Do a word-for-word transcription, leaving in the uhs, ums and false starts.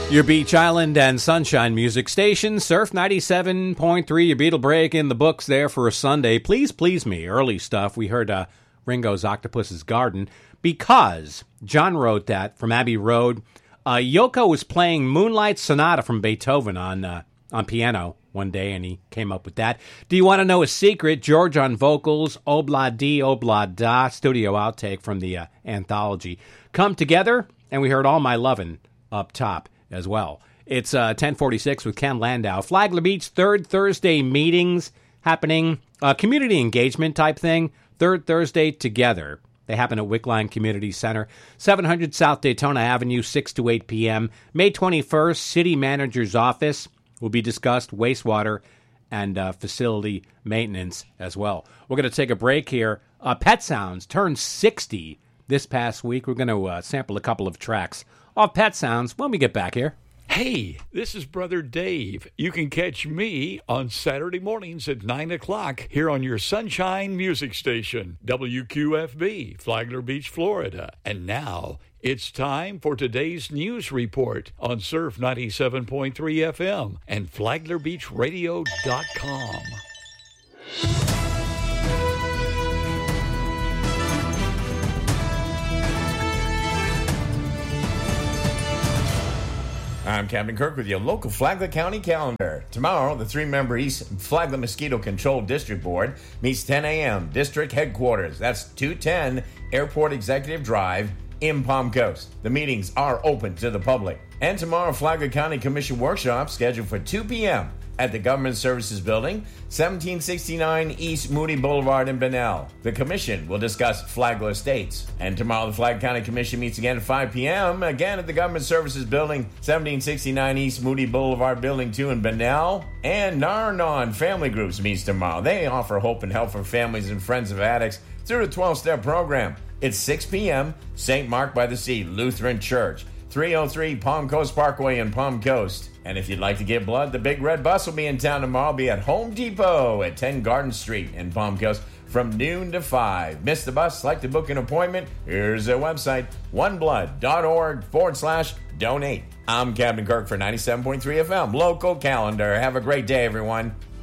Your Beach Island and Sunshine Music Station, Surf ninety-seven point three, your Beatle break in the books there for a Sunday. Please, please me, early stuff. We heard uh, Ringo's Octopus's Garden because John wrote that from Abbey Road. Uh, Yoko was playing Moonlight Sonata from Beethoven on uh, on piano one day, and he came up with that. Do you want to know a secret? George on vocals, Obla Di, Obla Da, studio outtake from the uh, anthology. Come Together, and we heard All My Lovin' up top as well. It's uh, ten forty-six with Ken Landau. Flagler Beach third Thursday meetings happening, uh, community engagement type thing, third Thursday together. They happen at Wickline Community Center, seven hundred South Daytona Avenue, six to eight p.m. May twenty-first, City Manager's Office will be discussed, wastewater and uh, facility maintenance as well. We're going to take a break here. Uh, Pet Sounds turned sixty this past week. We're going to uh, sample a couple of tracks off Pet Sounds when we get back here. Hey, this is Brother Dave. You can catch me on Saturday mornings at nine o'clock here on your Sunshine Music Station, W Q F B, Flagler Beach, Florida. And now it's time for today's news report on Surf ninety-seven point three F M and Flagler Beach Radio dot com. I'm Captain Kirk with your local Flagler County calendar. Tomorrow, the three-member East Flagler Mosquito Control District Board meets ten a.m. District Headquarters. That's two ten Airport Executive Drive in Palm Coast. The meetings are open to the public. And tomorrow, Flagler County Commission workshop scheduled for two p.m. at the Government Services Building, seventeen sixty-nine East Moody Boulevard in Bunnell. The Commission will discuss Flagler Estates. And tomorrow, the Flagler County Commission meets again at five p.m. again at the Government Services Building, seventeen sixty-nine East Moody Boulevard, Building two in Bunnell. And Nar-Anon Family Groups meets tomorrow. They offer hope and help for families and friends of addicts through the twelve-step program. It's six p.m., Saint Mark by the Sea Lutheran Church, three oh three Palm Coast Parkway in Palm Coast. And if you'd like to give blood, the Big Red Bus will be in town tomorrow. Be at Home Depot at ten Garden Street in Palm Coast from noon to five. Miss the bus? Like to book an appointment? Here's their website, oneblood.org forward slash donate. I'm Captain Kirk for ninety-seven point three F M, local calendar. Have a great day, everyone.